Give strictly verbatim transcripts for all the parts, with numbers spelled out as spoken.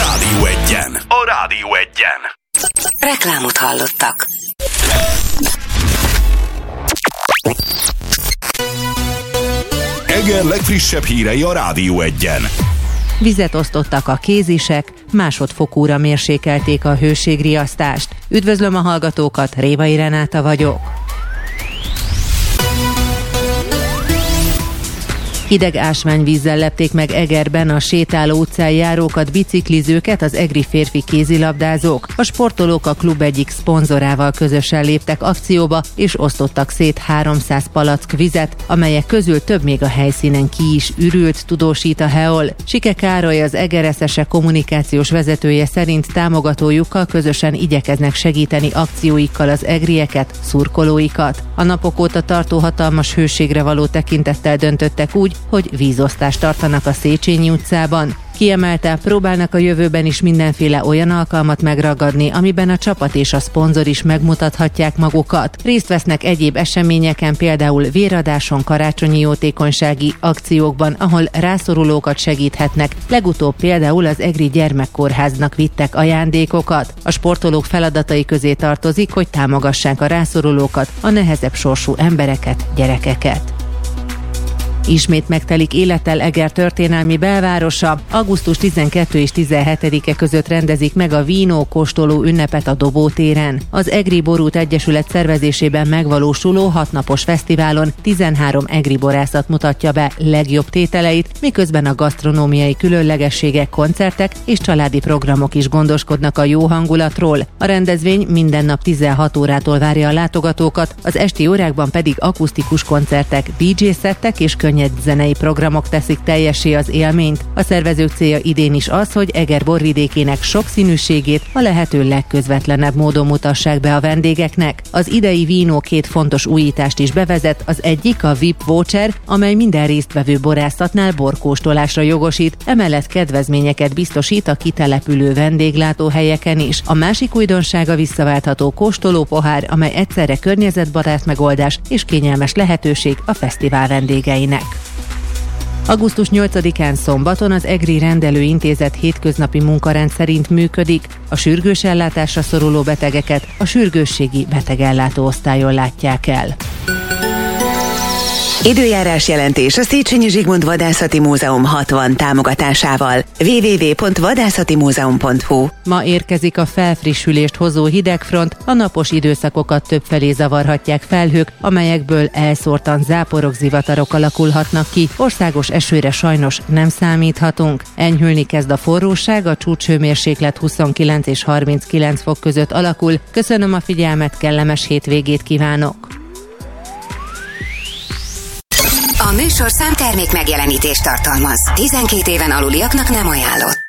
Rádió Egyen. A Rádió Egyen. Reklámot hallottak. Eger legfrissebb hírei a Rádió Egyen. Vizet osztottak a kézisek, másodfokúra mérsékelték a hőségriasztást. Üdvözlöm a hallgatókat, Révai Renáta vagyok. Hideg ásványvízzel lepték meg Egerben a sétáló utcán járókat, biciklizőket az egri férfi kézilabdázók. A sportolók a klub egyik szponzorával közösen léptek akcióba, és osztottak szét háromszáz palack vizet, amelyek közül több még a helyszínen ki is ürült, tudósít a Heol. Sike Károly, az Eger es es e kommunikációs vezetője szerint támogatójukkal közösen igyekeznek segíteni akcióikkal az egrieket, szurkolóikat. A napok óta tartó hatalmas hőségre való tekintettel döntöttek úgy, hogy vízosztást tartanak a Széchenyi utcában. Kiemelte, próbálnak a jövőben is mindenféle olyan alkalmat megragadni, amiben a csapat és a szponzor is megmutathatják magukat. Részt vesznek egyéb eseményeken, például véradáson, karácsonyi jótékonysági akciókban, ahol rászorulókat segíthetnek. Legutóbb például az Egri Gyermekkórháznak vittek ajándékokat. A sportolók feladatai közé tartozik, hogy támogassák a rászorulókat, a nehezebb sorsú embereket, gyerekeket. Ismét megtelik élettel Eger történelmi belvárosa. augusztus tizenkettedike és tizenhetedike között rendezik meg a vínó kóstoló ünnepet a Dobótéren. Az Egri Borút Egyesület szervezésében megvalósuló hatnapos fesztiválon tizenhárom egri borászat mutatja be legjobb tételeit, miközben a gasztronómiai különlegességek, koncertek és családi programok is gondoskodnak a jó hangulatról. A rendezvény minden nap tizenhat órától várja a látogatókat, az esti órákban pedig akusztikus koncertek, dé dzsé szettek és könnyed zenei programok teszik teljessé az élményt. A szervezők célja idén is az, hogy Eger borvidékének sokszínűségét a lehető legközvetlenebb módon mutassák be a vendégeknek. Az idei vínó két fontos újítást is bevezet, az egyik a vé i pé voucher, amely minden résztvevő borászatnál borkóstolásra jogosít, emellett kedvezményeket biztosít a kitelepülő vendéglátóhelyeken is. A másik újdonság a visszaváltható kóstolópohár, amely egyszerre környezetbarát megoldás és kényelmes lehetőség a fesztivál vendégeinek. augusztus nyolcadikán szombaton az Egri Rendelőintézet hétköznapi munkarend szerint működik. A sürgős ellátásra szoruló betegeket a sürgősségi betegellátó osztályon látják el. Időjárás jelentés a Széchenyi Zsigmond Vadászati Múzeum hatvan támogatásával. double-u double-u double-u pont vadászati múzeum pont hu. Ma érkezik a felfrissülést hozó hidegfront, a napos időszakokat többfelé zavarhatják felhők, amelyekből elszórtan záporok, zivatarok alakulhatnak ki. Országos esőre sajnos nem számíthatunk. Enyhülni kezd a forróság, a csúcshőmérséklet huszonkilenc és harminckilenc fok között alakul. Köszönöm a figyelmet, kellemes hétvégét kívánok! A műsorszám termék megjelenítést tartalmaz. tizenkét éven aluliaknak nem ajánlott.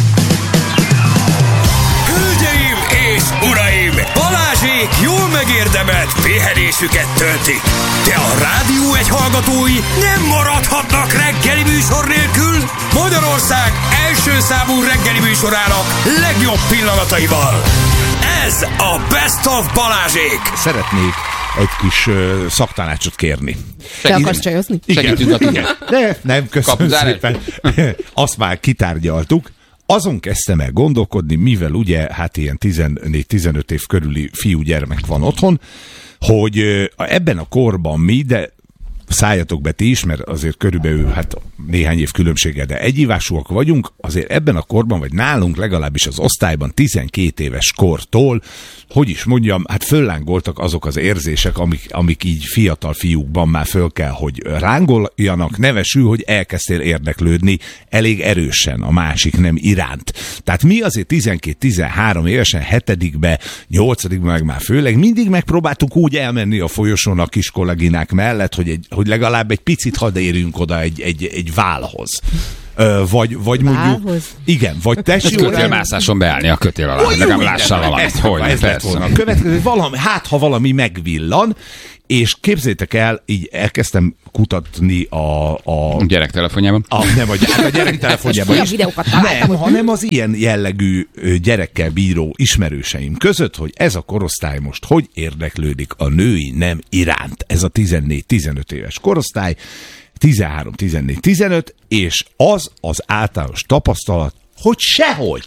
Hölgyeim és uraim! Balázsék jól megérdemelt pihenésüket töltik. De a Rádió Egy hallgatói nem maradhatnak reggeli műsor nélkül. Magyarország első számú reggeli műsorának legjobb pillanataival. Ez a Best of Balázsék. Szeretnék egy kis uh, szaktanácsot kérni. Te akarsz csajozni? Igen. Igen. De nem, köszönöm szépen. Azt már kitárgyaltuk. Azon kezdtem el gondolkodni, mivel ugye hát ilyen tizennégy-tizenöt év körüli fiúgyermek van otthon, hogy uh, ebben a korban mi, de szálljatok be ti is, mert azért körülbelül hát néhány év különbséggel, de egyivásúak vagyunk, azért ebben a korban, vagy nálunk legalábbis az osztályban tizenkét éves kortól, hogy is mondjam, hát föllángoltak azok az érzések, amik, amik így fiatal fiúkban már föl kell, hogy rángoljanak, nevesül, hogy elkezdtél érdeklődni elég erősen a másik nem iránt. Tehát mi azért tizenkét-tizenhárom évesen, hetedikbe, nyolcadikbe meg már főleg mindig megpróbáltuk úgy elmenni a folyosón a kis kolléginák mellett, hogy, egy, hogy legalább egy picit hadd érjünk oda egy, egy, egy válhoz. Ö, vagy, vagy mondjuk... Igen, vagy tesi órán... Kötélmászáson beállni a kötél alá, hogy legalább lássál valamit. Ez, hogy, ez lett volna. A következő, valami, hát ha valami megvillan, és képzétek el, így elkezdtem kutatni a... a gyerek telefonjában? A, nem, a, hát a gyerek telefonjában is. Nem, hanem az ilyen jellegű gyerekkel bíró ismerőseim között, hogy ez a korosztály most hogy érdeklődik a női nem iránt. Ez a tizennégy-tizenöt éves korosztály, tizenhárom, tizennégy, tizenöt, és az az általános tapasztalat, hogy sehogy.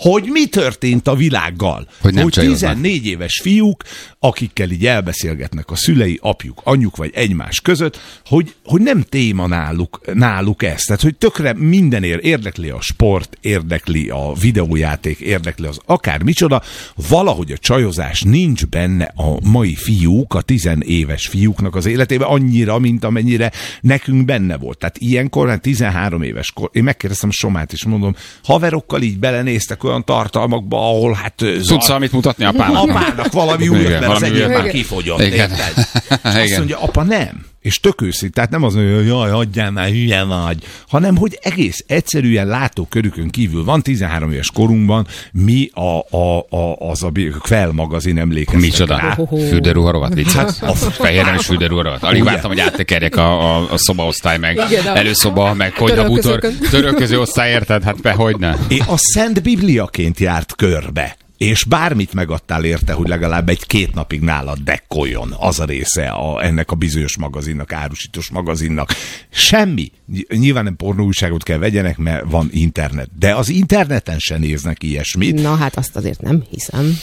hogy mi történt a világgal. Hogy nem hogy csajoznak. tizennégy éves fiúk, akikkel így elbeszélgetnek a szülei, apjuk, anyjuk vagy egymás között, hogy, hogy nem téma náluk, náluk ez. Tehát, hogy tökre mindenért érdekli a sport, érdekli a videójáték, érdekli az akár micsoda, valahogy a csajozás nincs benne a mai fiúk, a tizenéves fiúknak az életében annyira, mint amennyire nekünk benne volt. Tehát ilyenkor, hát tizenhárom éves kor, én megkérdeztem Somát is, mondom, haverokkal így belenéztek olyan tartalmakba, ahol hát... Tudsz valamit mutatni apának? Apának valami újat, mert az egyik már kifogyott. Igen. Azt mondja, apa nem. És tök őszint, tehát nem az, hogy jaj, hagyjál már, hülye vagy, hanem, hogy egész egyszerűen látókörükön kívül van, tizenhárom éves korunkban, mi a, a, a, az a Kvell magazin emlékeztek Micsoda? rá. Fürdőruha rovat, vicc. Hát, A fehéren is fürdőruha rovat. Alig vártam, hogy áttekerjek a, a, a szobaosztály, meg Igen, előszoba, meg konyhabútor, törölközőkön. törölköző osztály, érted? Hát be, hogyne. Én a Szent Bibliaként járt körbe. És bármit megadtál érte, hogy legalább egy-két napig nálad dekkoljon, az a része a, ennek a bizonyos magazinnak, árusítós magazinnak. Semmi. Nyilván nem pornóújságot kell vegyenek, mert van internet. De az interneten se néznek ilyesmit. Na hát azt azért nem hiszem.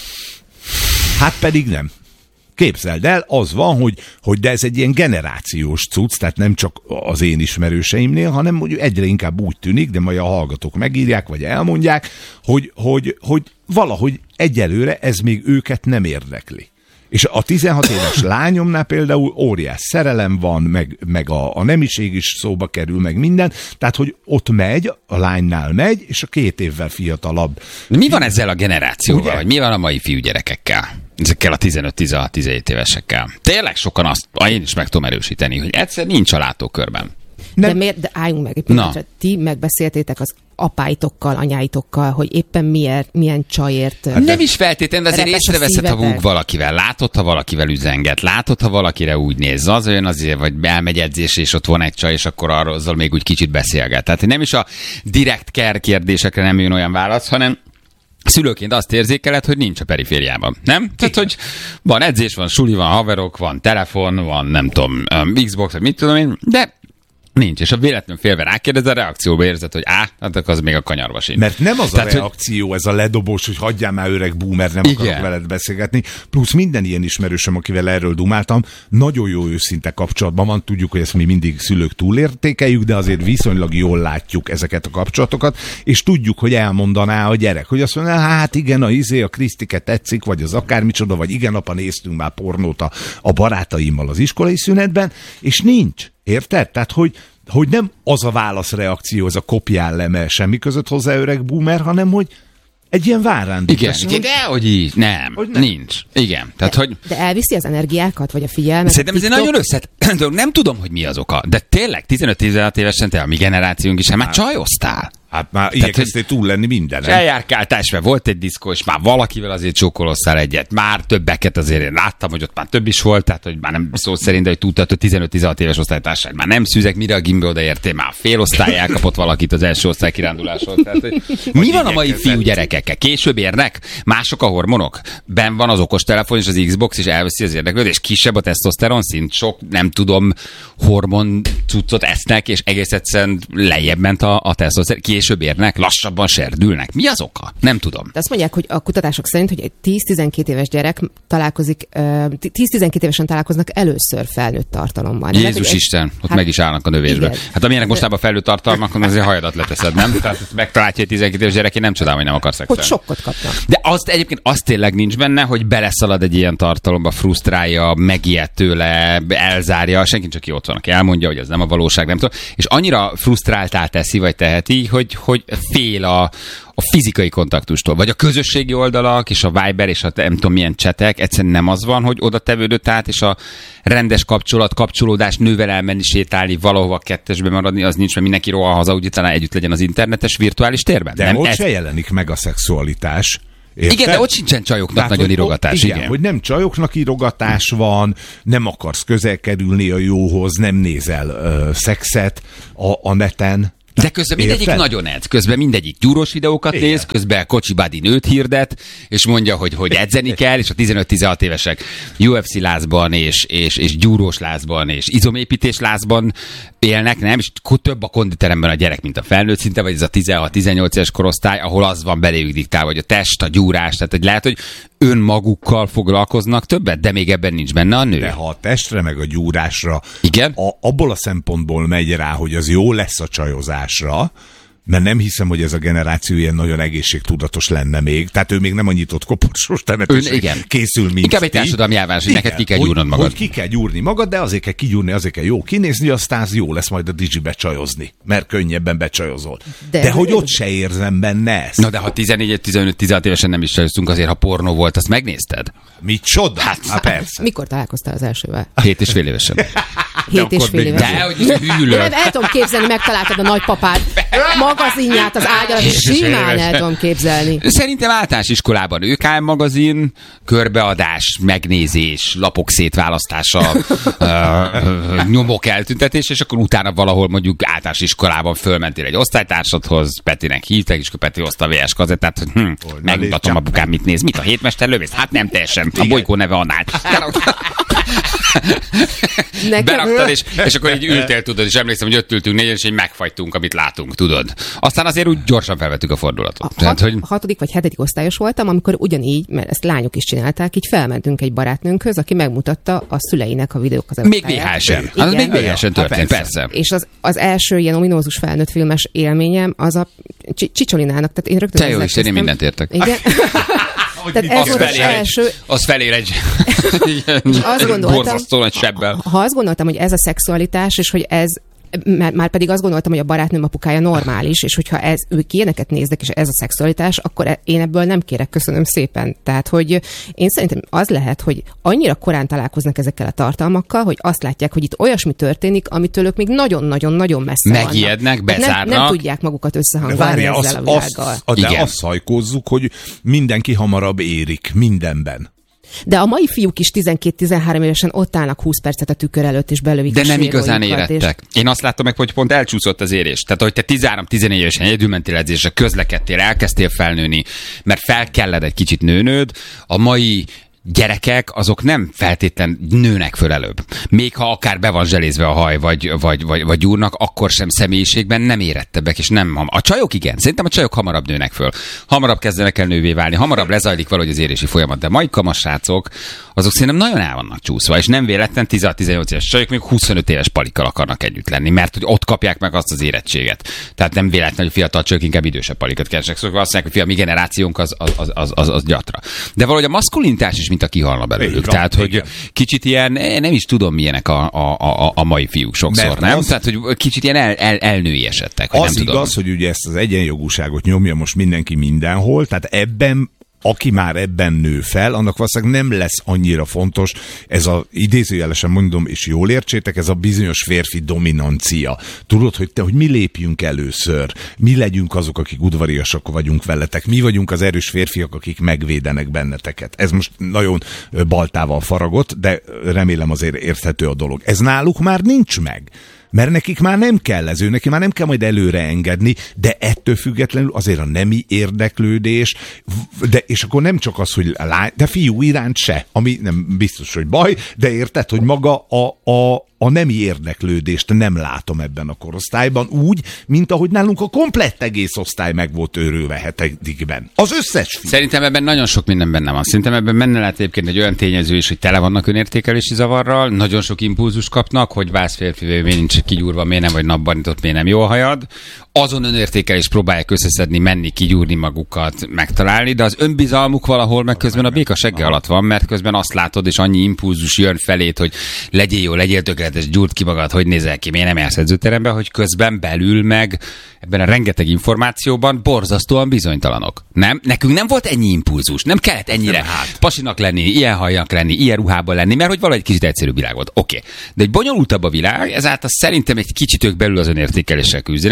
Hát pedig nem. Képzeld el, az van, hogy, hogy de ez egy ilyen generációs cucc, tehát nem csak az én ismerőseimnél, hanem hogy egyre inkább úgy tűnik, de majd a hallgatók megírják, vagy elmondják, hogy, hogy, hogy valahogy egyelőre ez még őket nem érdekli. És a tizenhat éves lányomnál például óriás szerelem van, meg, meg a, a nemiség is szóba kerül, meg minden, tehát hogy ott megy, a lánynál megy, és a két évvel fiatalabb. De mi van ezzel a generációval, Ugye? vagy mi van a mai fiúgyerekekkel? Ezekkel a tizenöt tizenhat tizenhét évesekkel. Tényleg sokan azt, én is meg tudom erősíteni, hogy egyszer nincs a látókörben. De miért, de álljunk meg egy pillanatra. Na. Ti megbeszéltétek az apáitokkal, anyáitokkal, hogy éppen miért, milyen csajért... Hát nem is feltétlenül, de azért repes a észreveszed, ha szívetek. valakivel, látod, ha valakivel üzenget, látod, ha valakire úgy néz, az olyan azért, vagy elmegy edzés, és ott van egy csaj, és akkor arról azzal még úgy kicsit beszélget. Tehát nem is a direkt care kérdésekre nem jön olyan válasz, hanem szülőként azt érzékeled, hogy nincs a perifériában. Nem? Tehát, hogy van edzés, van suli, van haverok, van telefon, van nem tudom, um, Xbox, vagy mit tudom én, de nincs. És a véletlenül félve rákérdez, a reakcióba érzed, hogy á, hát akkor az még a kanyarba sincs. Mert nem az Tehát, a reakció, ez a ledobós, hogy hagyjál már öreg boomer, nem akarok Igen. veled beszélgetni. Plusz minden ilyen ismerősöm, akivel erről dumáltam, nagyon jó őszinte kapcsolatban van. Tudjuk, hogy ezt mi mindig szülők túlértékeljük, de azért viszonylag jól látjuk ezeket a kapcsolatokat, és tudjuk, hogy elmondaná a gyerek, hogy azt mondja, hát igen, a izé, a Krisztike tetszik, vagy az akármicsoda, vagy igen, apa, néztünk már pornót a, a barátaimmal az iskolai szünetben, és nincs. Érted? Tehát, hogy, hogy nem az a válaszreakció, az a kopjál le, mert semmi között hozzá öreg boomer, hanem, hogy egy ilyen várándítás. Igen, igen, de hogy így, nem, Hogy nem. nincs. Igen, tehát hogy De elviszi az energiákat, vagy a figyelmet? szerintem ez egy TikTok? nagyon összet, nem tudom, hogy mi az oka, de tényleg tizenöt tizenhat évesen te, a mi generációnk is, hát már csajoztál. Hát már igyekeztél túl lenni minden. És eljárkáltál, és volt egy diszkó, és már valakivel azért csókoloztál egyet. Már többeket azért én láttam, hogy ott már több is volt, tehát hogy már nem szó szerint, de hogy tudtad, hogy tizenöt tizenhat éves osztálytársaid már nem szűzek, mire a gimbe odaértél, már fél osztály elkapott valakit az első osztály kiránduláson. Tehát, hogy mi van a mai fiú gyerekekkel? Később érnek? Mások a hormonok? Ben van az okostelefon és az Xbox, és elveszi az érdeklődést, és kisebb a tesztoszteron szint, sok, nem tudom, hormon cuccot esznek, és egész egyszerűen lejjebb ment a, a tesztoszteron. Később érnek, lassabban serdülnek. Mi az oka? Nem tudom. De azt mondják, hogy a kutatások szerint, hogy egy tíz-tizenkét éves gyerek találkozik, tíz-tizenkét évesen találkoznak először felnőtt tartalommal. Nem, Jézus hogy Isten, ott hát, meg is állnak a növésbe. igen. Hát amilyenek mostában felnőtt tartalmak, azért hajadat leteszed, nem? Tehát ezt megtalálja egy tizenkét éves gyerek, én nem csodálom, hogy nem akar Hogy szexelni. sokkot kapnak. De azt egyébként az tényleg nincs benne, hogy beleszalad egy ilyen tartalomba, frusztrálja, megijed tőle, elzárja, senki csak ki ott van, aki elmondja, hogy ez nem a valóság, nem tudom. És annyira frusztráltá teszi, vagy teheti, hogy, hogy fél a, a fizikai kontaktustól, vagy a közösségi oldalak, és a Viber, és a nem tudom milyen csetek, egyszerűen nem az van, hogy oda tevődött át, és a rendes kapcsolat, kapcsolódás, nővel elmenni, sétálni, valahova kettesbe maradni, az nincs, mert mindenki rohan haza, úgy talán együtt legyen az internetes virtuális térben. De nem, ott ez... se jelenik meg a szexualitás. Érted? Igen, de ott sincsen csajoknak Tehát, nagyon hogy írogatás. ott, igen, igen. hogy nem csajoknak írogatás van, nem akarsz közel kerülni a jóhoz, nem nézel ö, szexet a, a neten. De közben mindegyik Érted? nagyon edz, közben mindegyik gyúrós videókat Igen. néz, közben Kocsi Badi nőt hirdet, és mondja, hogy, hogy edzeni kell, és a tizenöt-tizenhat évesek U F C lázban, és, és, és gyúrós lázban, és izomépítés lázban élnek, nem? És több a konditeremben a gyerek, mint a felnőtt szinte, vagy ez a tizenhat-tizennyolc éves korosztály, ahol az van beléjük diktálva, vagy a test, a gyúrás, tehát hogy lehet, hogy önmagukkal foglalkoznak többet, de még ebben nincs benne a nő. De ha a testre meg a gyúrásra Igen? A, abból a szempontból megy rá, hogy az jó lesz a csajozásra, mert nem hiszem, hogy ez a generáció ilyen nagyon egészségtudatos lenne még. Tehát ő még nem annyit ott koporsós temetésre készül, mint inkább egy ti. társadalmi elvárás, hogy neked ki kell hogy, gyúrnod magad. Hogy ki kell gyúrni magad, de azért kell kigyúrni, azért kell jó kinézni, aztán az jó lesz majd a Digibe csajozni, mert könnyebben becsajozol. De, de hogy ott se érzem benne ezt. Na de ha tizenegy, tizenöt, tizenhat évesen nem is csajoztunk, azért ha pornó volt, azt megnézted? Micsoda? Hát, hát persze. Mikor találkoztál az elsővel? Hét és fél évesen. Hét és fél évesen. De, hogy hűlök. De el tudom képzelni, megtaláltad a nagypapád magazinját az ágy alatt, és simán el tudom képzelni. Szerintem általános iskolában ő ká em magazin, körbeadás, megnézés, lapok szétválasztása, nyomok eltüntetés, és akkor utána valahol mondjuk általános iskolában fölmentél egy osztálytársadhoz, Petinek hívták, és akkor Peti hozta a vé es kazettát, hogy hm, megmutatom apukám, mit néz. Mit a hétmester lövész? Hát nem teljesen. A bolykó neve annál. Beraktad, és, és akkor így ültél, tudod, és emlékszem, hogy ott ültünk négyen, és így megfagytunk, amit látunk, tudod. Aztán azért úgy gyorsan felvettük a fordulatot. A Tehát, hat, hogy... hatodik vagy hetedik osztályos voltam, amikor ugyanígy, mert ezt lányok is csinálták, így felmentünk egy barátnőnkhöz, aki megmutatta a szüleinek a videók az Még vé há esen. Az még vé há esen történt, persze. És az, az első ilyen ominózus felnőtt filmes élményem az a Csicsolinának, tehát én rögtön te jó Isten, én mindent értek. Igen. Tehát ez az volt az felér első... egy, az felér egy azt gondoltam, borzasztó nagy sebbel. Ha azt gondoltam, hogy ez a szexualitás, és hogy ez Már, már pedig azt gondoltam, hogy a barátnőm apukája normális, és hogyha ez, ők ilyeneket néznek, és ez a szexualitás, akkor én ebből nem kérek, köszönöm szépen. Tehát, hogy én szerintem az lehet, hogy annyira korán találkoznak ezekkel a tartalmakkal, hogy azt látják, hogy itt olyasmi történik, amitől ők még nagyon-nagyon-nagyon messze megijednek, vannak. bezárnak. Nem, nem tudják magukat összehangolni ezzel azt, a világgal. azt, de azt szajkózzuk, hogy mindenki hamarabb érik mindenben. De a mai fiúk is tizenkét-tizenhárom évesen ott állnak húsz percet a tükör előtt, és belövik de a nem igazán sérójukat, érettek. És... Én azt láttam meg, hogy pont elcsúszott az érés. Tehát, hogy te tizenhárom-tizenégy évesen egyedül mentél edzésre, közlekedtél, elkezdtél felnőni, mert fel kellett egy kicsit nőnöd. A mai gyerekek, azok nem feltétlen nőnek föl előbb. Még ha akár be van zselézve a haj, vagy, vagy, vagy, vagy gyúrnak, akkor sem személyiségben nem érettebbek, és nem ham- A csajok igen, szerintem a csajok hamarabb nőnek föl. Hamarabb kezdenek el nővé válni, hamarabb lezajlik valahogy az érési folyamat. De mai kamasrácok, azok szerintem nagyon el vannak csúszva, és nem véletlen tizenhat-tizennyolc éves csajok még huszonöt éves palikkal akarnak együtt lenni, mert hogy ott kapják meg azt az érettséget. Tehát nem véletlen, hogy fiatal csajok inkább idősebb palikat keresnek. Szóval azt mondják, hogy fia, mi generációnk az, az, az, az, az, az gyatra. De valahogy a maszkulinitás is mint a kihalna belőlük. Van, tehát, igen. Hogy kicsit ilyen, nem is tudom, milyenek a, a, a, a mai fiúk sokszor, mert nem? Az, tehát, hogy kicsit ilyen el, el, elnői esettek. Az nem igaz, tudom. hogy ugye ezt az egyenjogúságot nyomja most mindenki mindenhol, tehát ebben aki már ebben nő fel, annak valószínűleg nem lesz annyira fontos ez a, idézőjelesen mondom, és jól értsétek, ez a bizonyos férfi dominancia. Tudod, hogy te, hogy mi lépjünk először, mi legyünk azok, akik udvariasak vagyunk veletek, mi vagyunk az erős férfiak, akik megvédenek benneteket. Ez most nagyon baltával faragott, de remélem azért érthető a dolog. Ez náluk már nincs meg. Mert nekik már nem kell ez, ő neki már nem kell majd előre engedni, de ettől függetlenül azért a nemi érdeklődés, de, és akkor nem csak az, hogy lány, de fiú iránt se, ami nem biztos, hogy baj, de érted, hogy maga a, a, a nemi érdeklődést nem látom ebben a korosztályban úgy, mint ahogy nálunk a komplett egész osztály meg volt őrülve hetedikben. Az összes fiú. Szerintem ebben nagyon sok minden benne van. Szerintem ebben benne lehet egyébként egy olyan tényező is, hogy tele vannak önértékelési zavarral, nagyon sok impulzus kapnak, hogy válsz férfi, miért nincs kigyúrva, miért nem vagy napbanított, miért nem jó a hajad. Azon önértékelés próbálják összeszedni, menni, kigyúrni magukat, megtalálni, de az önbizalmuk valahol meg közben a béka segge alatt van, mert közben azt látod, és annyi impulzus jön felét, hogy legyél jó, legyél tökéletes, gyúrd ki magad, hogy nézel ki, miért nem jársz edzőterembe, hogy közben belül meg ebben a rengeteg információban borzasztóan bizonytalanok. Nem? Nekünk nem volt ennyi impulzus, nem kellett ennyire hát. pasinak lenni, ilyen hajnak lenni, ilyen ruhában lenni, mert hogy valahogy kicsit egyszerűbb világ volt. Oké. Okay. De egy bonyolultabb a világ, ezáltal szerintem egy kicsit ők belül az önértékeléssel küzdenek, ez a mai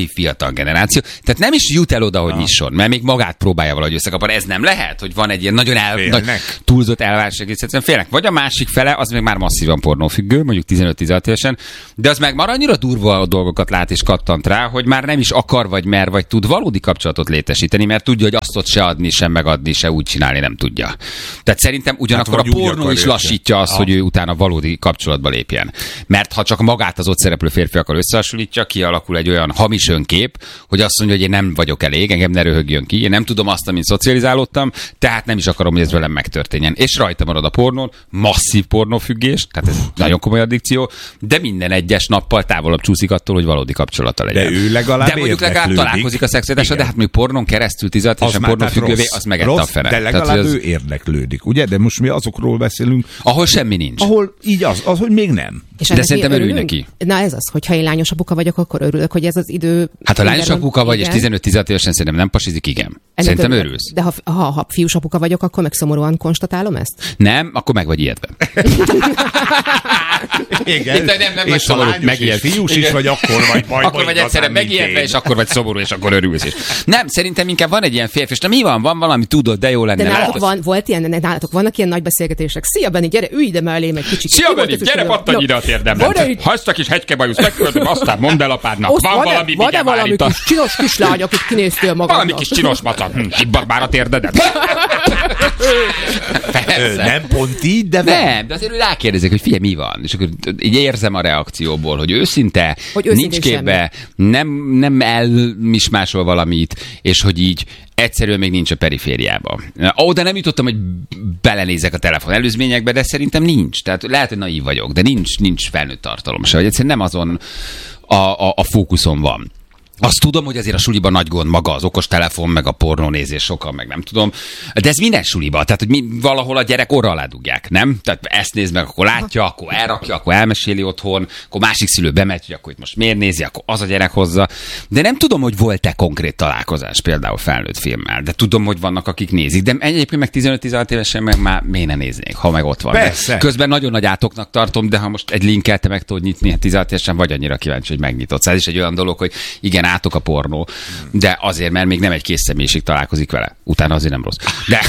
mai fiatal generáció, tehát nem is jut el oda, hogy nyisson, mert még magát próbálja valahogy összekapni. Ez nem lehet, hogy van egy ilyen nagyon el, nagy, túlzott elvárás, egyszerűen félnek. Vagy a másik fele, az még már masszívan pornófüggő, mondjuk tizenöt-tizenhat évesen, de az meg már annyira durva dolgokat lát és kattant rá, hogy már nem is akar, vagy mer, vagy tud valódi kapcsolatot létesíteni, mert tudja, hogy azt ott se adni, sem megadni, se úgy csinálni nem tudja. Tehát szerintem ugyanakkor hát, a pornó is lassítja azt, ah. hogy ő utána valódi kapcsolatba lépjen. Mert ha csak magát az ott szereplő férfiakkal összehasonlítja, kialakul egy olyan hamis önkép, hogy azt mondja, hogy én nem vagyok elég, engem ne röhögjön ki, én nem tudom azt, amit szocializálódtam, tehát nem is akarom, hogy ez velem megtörténjen. És rajta marad a pornón, masszív pornófüggés, tehát ez nagyon komoly addikció, de minden egyes nappal távolabb csúszik attól, hogy valódi kapcsolata legyen. De ő legalább De mondjuk legalább találkozik a szexualitással, de hát még pornón keresztül tizenhat évesen pornófüggővé, az megette a fene. De legalább tehát, ő az... érdeklődik, ugye? De most mi azokról beszélünk. Ahol semmi nincs. Ahol így az, az hogy még nem. És de szerintem örülj neki. Na ez az, hogyha én lányos apuka vagyok, akkor örülök, hogy ez az idő... Hát ha lányos apuka vagy, igen. És tizenöt-tizenhat évesen szerintem nem pasizik, igen. Ennek szerintem örülök. Örülsz. De ha, ha, ha fiús apuka vagyok, akkor meg szomorúan konstatálom ezt? Nem, akkor meg vagy ijedve. Igen. Itt nem, nem vagy szomorú, megijed. Fiús is vagy, akkor vagy majd. Akkor vagy egyszerűen megijedve, és akkor vagy szomorú, és akkor örülsz is. Nem, szerintem inkább van egy ilyen férfi, és mi van, van valami, tudod, de jó lenne. De nálatok van, volt ilyen, nálatok vannak ilyen nagy beszélgetések. Szia, Benni, gyere, ülj ide mellém egy kicsit. Szia, Benni, gyere, pattanj ide a térdemben. Ha ezt a kis hegykebajusz megköltöm, aztán mondd el apádnak. Van valami, van-e valami kis csinos kislány, akit kinéztél magadnak? Valami kis csinos macan. Hibbad már a térdedet. Nem pont így, de nem, de azért rákérdezik, hogy figyelj, mi van. És akkor így érzem a reakcióból, hogy őszinte, hogy nincs képbe, nem, nem elmismásol valamit, és hogy így egyszerűen még nincs a perifériába. Ó, de nem jutottam, hogy belenézek a telefon előzményekbe, de szerintem nincs. Tehát lehet, hogy naív vagyok, de nincs, nincs felnőtt tartalom se, hogy egyszerűen nem azon a, a, a fókuszon van. Azt tudom, hogy azért a suliban nagy gond maga az okos telefon, meg a pornónézés sokan, meg nem tudom. De ez minden suliban, tehát hogy mi, valahol a gyerek orra alá dugják, nem? Tehát ezt néz meg, akkor látja, akkor elrakja, akkor elmeséli otthon, akkor másik szülő bemegy, hogy akkor itt most miért nézi, akkor az a gyerek hozza. De nem tudom, hogy volt-e konkrét találkozás például felnőtt filmmel, de tudom, hogy vannak, akik nézik. De egyébként meg tizenöt-tizenhat évesen meg már miért ne néznék, ha meg ott van. De közben nagyon nagy átoknak tartom, de ha most egy linkkel te meg tudod nyitni, hát tizenhat évesen vagy annyira kíváncsi, hogy megnyitod. Ez is egy olyan dolog, hogy igen, átok a pornó, de azért, mert még nem egy kész személyiség találkozik vele. Utána azért nem rossz. De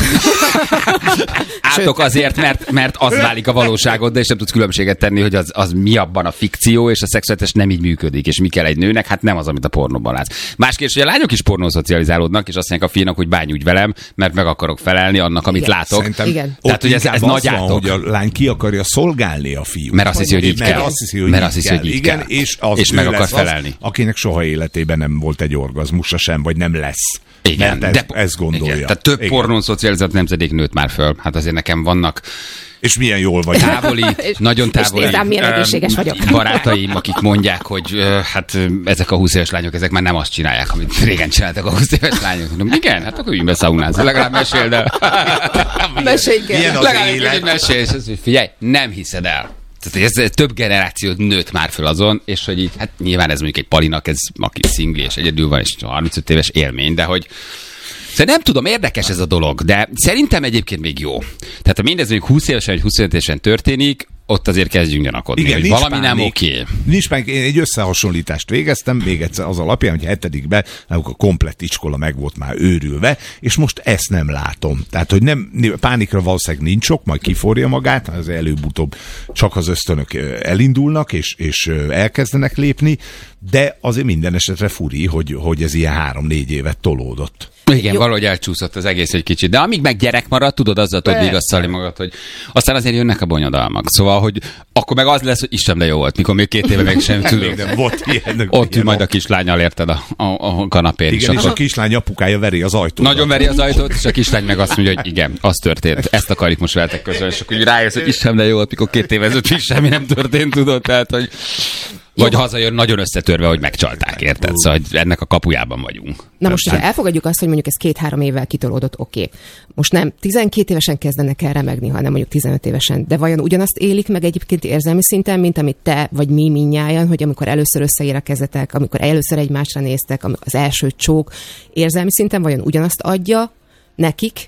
átok azért, mert, mert az válik a valóságod, de és nem tudsz különbséget tenni, hogy az, az mi abban a fikció, és a szexualitás nem így működik, és mi kell egy nőnek, hát nem az, amit a pornóban látsz. Másképp, hogy a lányok is pornószocializálódnak, és azt mondják a fiúnak, hogy bánj velem, mert meg akarok felelni annak, amit igen. látok. Szerintem igen. Tehát, hogy ez, ez nagy átok. Hogy a lány ki akarja szolgálni a fiút. Mert azt hiszi, hogy így kell. Mert azt hiszi, hogy így kell. És, az és meg akar felelni. Az, akinek soha életében nem volt egy orgazmusa sem, vagy nem lesz. Igen, ez, de ezt gondolja. Igen, tehát több pornón szocializált nemzedék nőtt már föl. Hát azért nekem vannak és milyen jól vagy. Távoli, nagyon távoli és milyen egészséges vagyok. Barátaim, akik mondják, hogy uh, hát ezek a húsz éves lányok, ezek már nem azt csinálják, amit régen csináltak a húsz éves lányok. Mondom, igen, hát akkor üljünk be szaunázni. Legalább meséld el. Mesélj el. Legalább egy mesélj, és azt, hogy figyelj, nem hiszed el. Tehát ez több generáció nőtt már föl azon, és hogy így, hát nyilván ez mondjuk egy palinak, ez aki szingli és egyedül van, és harmincöt éves élmény, de hogy szóval nem tudom, érdekes ez a dolog, de szerintem egyébként még jó. Tehát ha mindez mondjuk húsz évesen vagy huszonöt évesen történik, ott azért kezdjünk gyanakodni, igen, hogy valami pánik, nem oké. Okay. Nincs meg, én egy összehasonlítást végeztem, még egyszer az alapján, hogy hetedikben a komplett iskola meg volt már őrülve, és most ezt nem látom. Tehát, hogy nem, pánikra valószínűleg nincs sok, majd kiforja magát, az előbb-utóbb csak az ösztönök elindulnak, és, és elkezdenek lépni, de azért minden esetre furi, hogy, hogy ez ilyen három-négy évet tolódott. Igen, jó. Valahogy elcsúszott az egész egy kicsit. De amíg meg gyerek marad, tudod, azzal tudod vigasztalni magad, hogy aztán azért jönnek a bonyodalmak. Szóval, hogy akkor meg az lesz, hogy Isten, de jó volt, mikor még két éve meg sem tudod. De volt ilyen, ott ül majd a kislányal, érted, a, a, a kanapén. Igen, és a kislány apukája veri az ajtót. Nagyon veri az ajtót, és a kislány meg azt mondja, hogy igen, az történt. Ezt akarjuk most veletek közben. És akkor úgy rájössz, hogy Isten, de jó volt, mikor két éve ezelőtt semmi nem történt, tudod. Tehát, hogy vagy jó. Hazajön nagyon összetörve, hogy megcsalták, érted? Szóval ennek a kapujában vagyunk. Na most, hogyha elfogadjuk azt, hogy mondjuk ez két-három évvel kitolódott, oké. Okay. Most nem tizenkét évesen kezdenek el remegni, hanem mondjuk tizenöt évesen. De vajon ugyanazt élik meg egyébként érzelmi szinten, mint amit te vagy mi mindnyájan, hogy amikor először összeérekezzetek, amikor először egymásra néztek, az első csók érzelmi szinten vajon ugyanazt adja nekik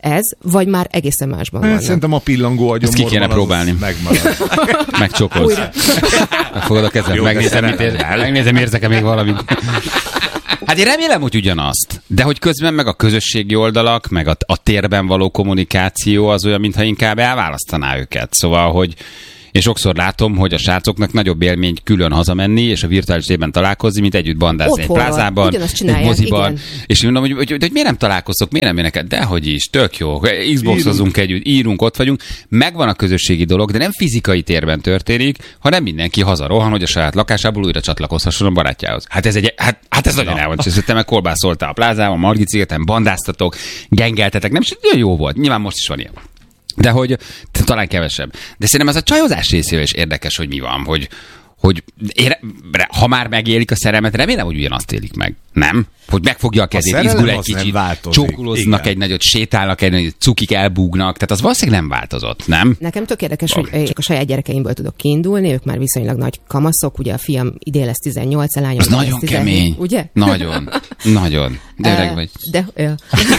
ez, vagy már egészen másban hát, vannak? Szerintem a pillangó agyomorban ezt ki kéne próbálni. Megmarad. Megcsokolsz. Megfogod a kezed, megnézem, mit ér, megnézem, érzek-e még valamit. Hát én remélem, hogy ugyanazt. De hogy közben meg a közösségi oldalak, meg a, a térben való kommunikáció az olyan, mintha inkább elválasztaná őket. Szóval, hogy én sokszor látom, hogy a srácoknak nagyobb élmény külön hazamenni, és a virtuális térben találkozni, mint együtt bandázni egy plázában, egy moziban. Igen. És mondom, hogy, hogy, hogy, hogy miért nem találkoztok, miért nem énekel? Dehogy is, tök jó. Xboxozunk együtt, írunk, ott vagyunk. Megvan a közösségi dolog, de nem fizikai térben történik, hanem mindenki hazarohan, hogy a saját lakásából újra csatlakozhasson a barátjához. Hát ez egy, hát, hát ez nagyon el van. És te meg kolbászoltál a plázában, Margit szigeten, bandáztatok, gengeltetek, nem is jó volt. Nyilván most is van ilyen. De hogy talán kevesebb. De szerintem ez a csajozás részével is érdekes, hogy mi van, hogy, hogy ére, ha már megélik a szerelmet, remélem, hogy ugyanazt élik meg. Nem? Hogy megfogja a kezét, a izgul egy kicsit, csókolóznak egy nagyot, sétálnak egy nagyot, cukik elbúgnak, tehát az valószínűleg nem változott, nem? Nekem tök érdekes, hogy én a saját gyerekeimből tudok kiindulni, ők már viszonylag nagy kamaszok, ugye a fiam idén lesz tizennyolc, a lányom az nagyon tizenhét, kemény. Ugye? Nagyon, nagyon. De öreg vagy. De, ja.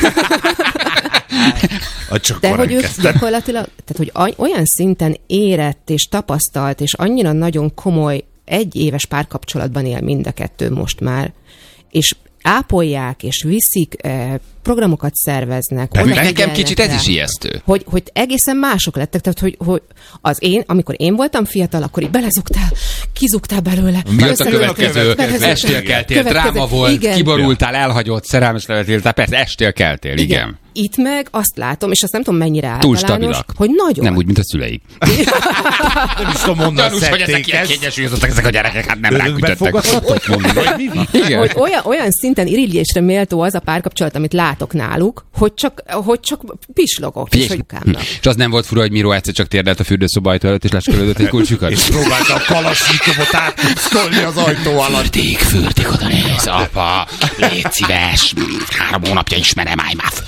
De hogy ők gyakorlatilag, tehát hogy olyan szinten érett és tapasztalt, és annyira nagyon komoly egy éves párkapcsolatban él mind a kettő most már, és ápolják, és viszik, eh, programokat szerveznek. Nekem kicsit ez is ijesztő. Hogy, hogy egészen mások lettek, tehát hogy, hogy az én, amikor én voltam fiatal, akkor így belezugtál, kizugtál belőle. Jött a következő, estél keltél, dráma volt, igen. Kiborultál, elhagyott, szerelmes levetél, tehát persze estél keltél, igen. igen. Itt meg azt látom, és azt nem tudom mennyire általános, túl stabilak. Hogy nagyon. Nem úgy, mint a szüleik. Nem is tudom mondani, Gyanús, hogy ezek ilyen kiegyensúlyozottak ezek a gyerekek, hát nem ránk ütöttek. Hogy olyan, olyan szinten irigylésre méltó az a párkapcsolat, amit látok náluk, hogy csak, hogy csak pislogok. És, hogy és az nem volt fura, hogy Miró egyszer csak térdelt a fürdőszoba ajtó előtt, és leskelődött egy kulcsukat? És próbálta a kalasnyikovot átkuszkolni az ajtó alatt. Fürdik, fürdik, oda néz, apa, légy szíves, három hónapja ismerem, állj már föl.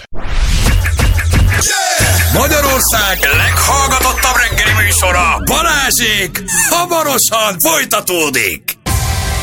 Magyarország leghallgatottabb reggeli műsora, Balázsék, hamarosan folytatódik.